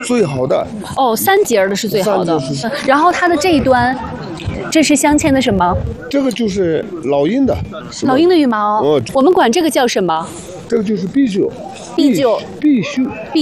最好的。 哦，3节的是最好的 3节是。 然后它的这一端，这是镶嵌的什么？ 这个就是老鹰的。 老鹰的羽毛。 哦， 我们管这个叫什么？ 这个就是貔貅。 貔貅。 貔貅。